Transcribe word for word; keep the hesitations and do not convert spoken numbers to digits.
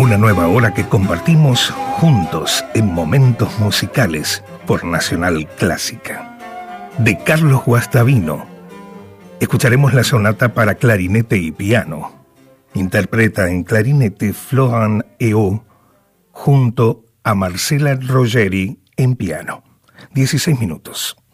Una nueva hora que compartimos juntos en momentos musicales por Nacional Clásica. De Carlos Guastavino, escucharemos la sonata para clarinete y piano. Interpreta en clarinete Florent Eo junto a Marcela Rogeri en piano. dieciséis minutos.